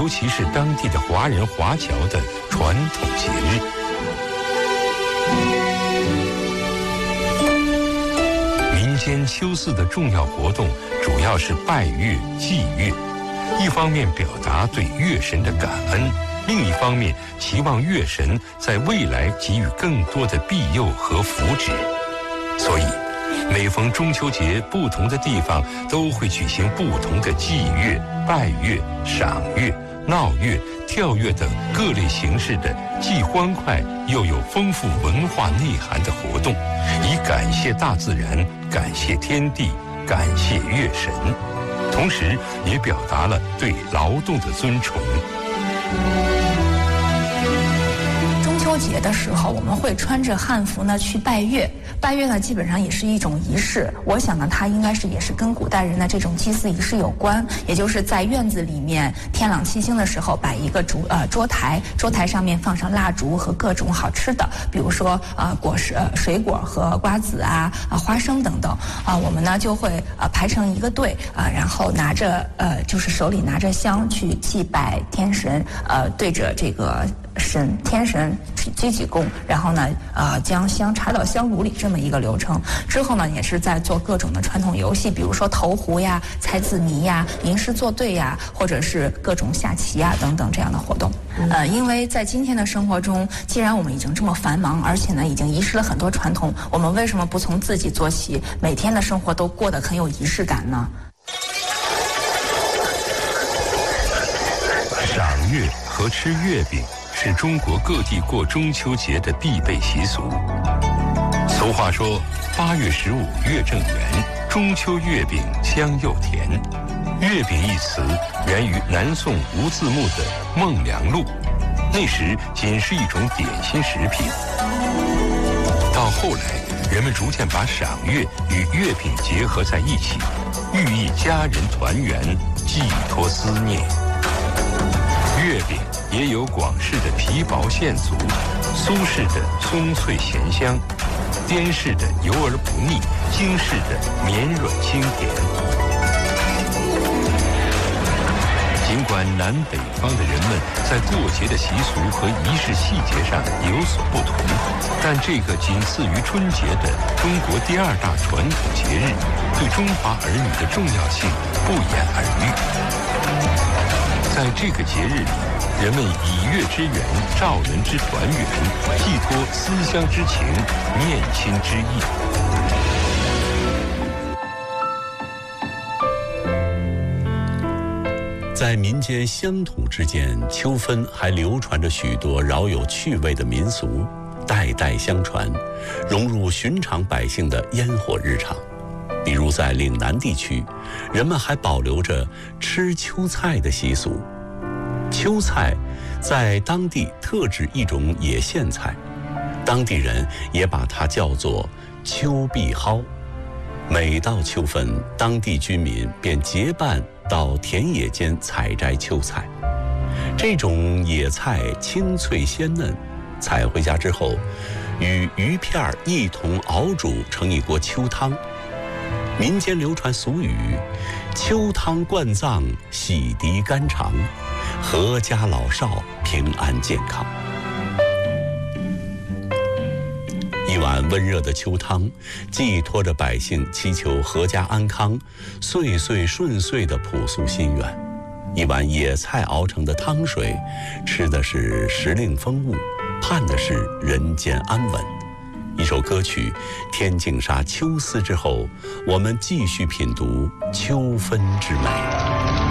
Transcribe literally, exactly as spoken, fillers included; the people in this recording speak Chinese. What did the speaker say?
尤其是当地的华人华侨的传统节日。民间秋祀的重要活动主要是拜月、祭月，一方面表达对月神的感恩，另一方面期望月神在未来给予更多的庇佑和福祉。所以每逢中秋节，不同的地方都会举行不同的祭月、拜月、赏月、闹月、跳月等各类形式的既欢快又有丰富文化内涵的活动，以感谢大自然，感谢天地，感谢月神，同时也表达了对劳动的尊崇。 中秋节的时候，我们会穿着汉服呢去拜月。拜月呢，基本上也是一种仪式。我想呢，它应该是也是跟古代人的这种祭祀仪式有关，也就是在院子里面天朗气清的时候摆一个烛呃桌台，桌台上面放上蜡烛和各种好吃的，比如说啊、呃、果实、呃、水果和瓜子啊、啊花生等等啊、呃，我们呢就会呃排成一个队啊、呃，然后拿着呃就是手里拿着香去祭拜天神，呃对着这个神天神鞠几躬，然后呢呃将香插到香炉里，这么一个流程。之后呢也是在做各种的传统游戏，比如说投壶呀、猜字谜呀、吟诗作对呀，或者是各种下棋呀等等这样的活动。呃，因为在今天的生活中，既然我们已经这么繁忙，而且呢已经遗失了很多传统，我们为什么不从自己做起，每天的生活都过得很有仪式感呢？ 赏月和吃月饼是中国各地过中秋节的必备习俗。俗话说，八月十五月正圆，中秋月饼香又甜。月饼一词源于南宋吴自牧的《梦良录》，那时仅是一种点心食品。到后来，人们逐渐把赏月与月饼结合在一起，寓意家人团圆，寄托思念。月饼也有广式的皮薄馅足，苏式的松脆咸香，滇式的油而不腻，京式的绵软清甜。尽管南北方的人们在过节的习俗和仪式细节上有所不同，但这个仅次于春节的中国第二大传统节日，对中华儿女的重要性不言而喻。在这个节日里，人们以月之圆，照人之团圆，寄托思乡之情，念亲之意。 在民间乡土之间，秋分还流传着许多饶有趣味的民俗，代代相传，融入寻常百姓的烟火日常。比如在岭南地区，人们还保留着吃秋菜的习俗。秋菜在当地特指一种野苋菜，当地人也把它叫做秋碧蒿。每到秋分，当地居民便结伴到田野间采摘秋菜。这种野菜清脆鲜嫩，采回家之后，与鱼片一同熬煮成一锅秋汤。民间流传俗语：秋汤灌脏，洗涤肝肠，阖家老少平安健康。一碗温热的秋汤，寄托着百姓祈求阖家安康、岁岁顺遂的朴素心愿。一碗野菜熬成的汤水，吃的是时令风物，盼的是人间安稳。一首歌曲《天净沙·秋思》之后，我们继续品读秋分之美。